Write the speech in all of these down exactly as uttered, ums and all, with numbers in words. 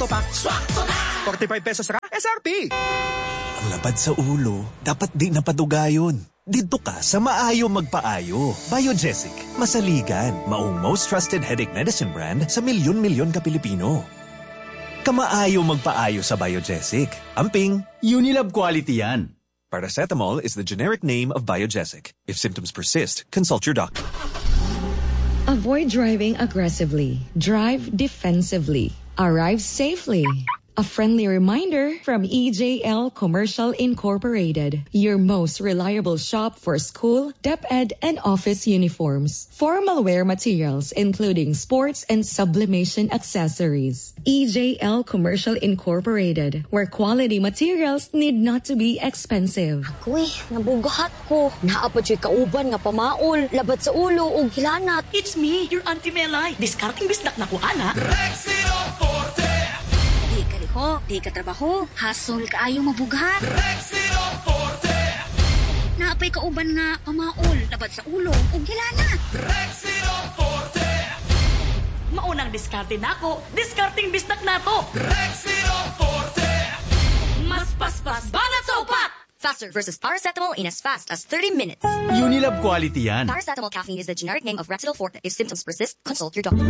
Swakto pa. Swakto na! forty-five pesos ra, S R P. Ang lapad sa ulo, dapat di napadugayon. Dito ka sa maayo magpaayo. Biogesic, masaligan, maong most trusted headache medicine brand sa milyon-milyon ka Pilipino. Kamaayo magpaayo sa Biogesic. Amping, Unilab quality yan. Paracetamol is the generic name of Biogesic. If symptoms persist, consult your doctor. Avoid driving aggressively. Drive defensively. Arrive safely. A friendly reminder from E J L Commercial Incorporated, your most reliable shop for school, DepEd, and office uniforms. Formal wear materials, including sports and sublimation accessories. E J L Commercial Incorporated, where quality materials need not to be expensive. Uy, nabugahat ko. Naapod yo'y kauban nga pamaol, labat sa ulo ug hilanat. It's me, your Auntie Melay. Discarding bisnak na ko, ana. Rexino Forte! Di ka liho, di ka trabaho, hasol ka ayaw mabughat. Rexino Forte! Naapay kauban nga pamaol, labat sa ulo ug hilanat. Rexino Forte! Maunang diskarte na ako, discarding bisnak na to. Rexino Forte! Mas paspas, banat sa upat! Faster versus paracetamol in as fast as thirty minutes. Unilab quality yan. Paracetamol caffeine is the generic name of Rexidol Forte. If symptoms persist, consult your doctor.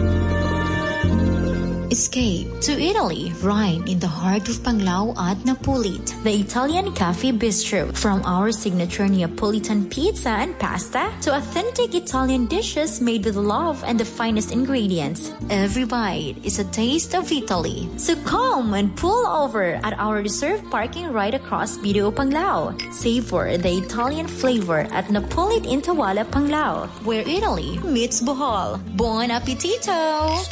Escape to Italy, right in the heart of Panglao at Napolit. The Italian Cafe Bistro. From our signature Neapolitan pizza and pasta to authentic Italian dishes made with love and the finest ingredients. Every bite is a taste of Italy. So come and pull over at our reserved parking right across B D O Panglao. Savor the Italian flavor at Napolit in Tawala, Panglao, where Italy meets Bohol. Buon appetito!